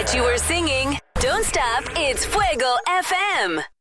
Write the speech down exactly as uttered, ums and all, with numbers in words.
thought you were singing. Don't stop, it's Fuego F M.